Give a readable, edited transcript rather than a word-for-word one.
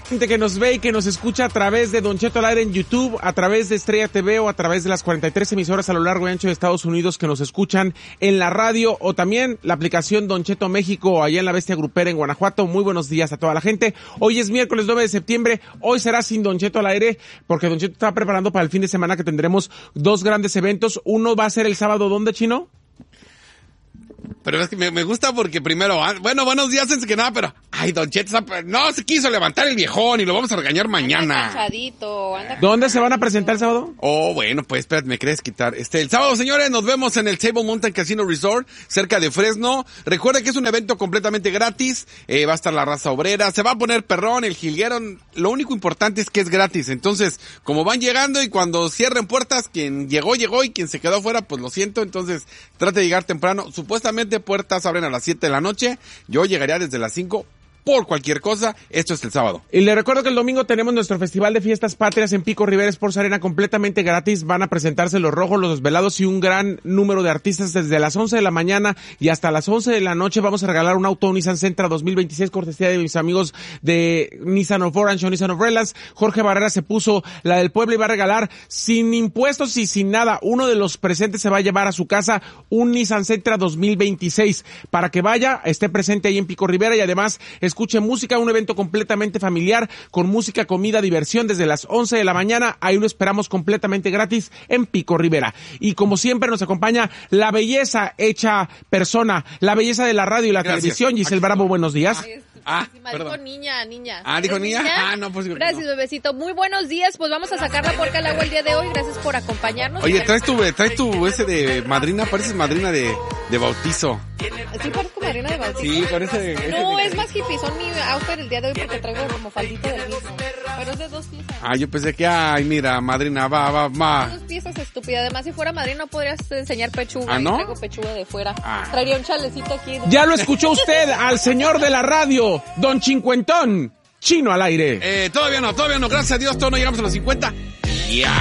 Gente que nos ve y que nos escucha a través de Don Cheto al Aire en YouTube, a través de Estrella TV o a través de las 43 emisoras a lo largo y ancho de Estados Unidos que nos escuchan en la radio o también la aplicación Don Cheto México allá en la Bestia Grupera en Guanajuato. Muy buenos días a toda la gente. Hoy es miércoles 9 de septiembre. Hoy será sin Don Cheto al Aire porque Don Cheto está preparando para el fin de semana que tendremos dos grandes eventos. Uno va a ser el sábado, ¿dónde, Chino? Pero es que me gusta porque primero, bueno, buenos días antes que nada, pero, ay, Don Cheto, no se quiso levantar el viejón y lo vamos a regañar mañana. ¿Dónde se van a presentar el sábado? Oh, bueno, pues espérate, me quieres quitar. El sábado, señores, nos vemos en el Table Mountain Casino Resort, cerca de Fresno. Recuerden que es un evento completamente gratis, va a estar la raza obrera, se va a poner perrón, el jilguero, lo único importante es que es gratis. Entonces, como van llegando y cuando cierren puertas, quien llegó y quien se quedó afuera, pues lo siento, entonces trate de llegar temprano. Supuestamente puertas abren a las 7 de la noche, yo llegaría desde las 5 por cualquier cosa. Esto es el sábado. Y le recuerdo que el domingo tenemos nuestro Festival de Fiestas Patrias en Pico Rivera Sports Arena completamente gratis. Van a presentarse los Rojos, los Desvelados y un gran número de artistas desde las 11 de la mañana y hasta las 11 de la noche. Vamos a regalar un auto Nissan Sentra 2026 cortesía de mis amigos de Nissan of Orange o Nissan of Relance. Jorge Barrera se puso la del pueblo y va a regalar sin impuestos y sin nada. Uno de los presentes se va a llevar a su casa un Nissan Sentra 2026 para que vaya, esté presente ahí en Pico Rivera y además escuche música, un evento completamente familiar, con música, comida, diversión desde las 11 de la mañana. Ahí lo esperamos completamente gratis en Pico Rivera. Y como siempre nos acompaña la belleza hecha persona, la belleza de la radio y la televisión. Giselle Bravo, buenos días. Dijo niña. ¿Dijo niña? No, pues gracias, no. bebecito. Muy buenos días, pues vamos a sacar la puerca al agua el día de hoy. Gracias por acompañarnos. Oye, traes tu ese de madrina, pareces madrina de bautizo. ¿Sí parezco madrina de bautizo? Sí, parece. No, es más hippie, son mi outfit el día de hoy porque traigo como faldita del mismo. Pero es de 2 piezas. Yo pensé que, mira, madrina, va. 2 piezas, estúpida. Además, si fuera madrina no podrías enseñar pechuga. ¿No? Traigo pechuga de fuera. Traería un chalecito aquí. Ya lo escuchó usted al señor de la radio, Don Cincuentón, Chino al Aire. Todavía no, gracias a Dios, todavía no llegamos a los 50. Ya.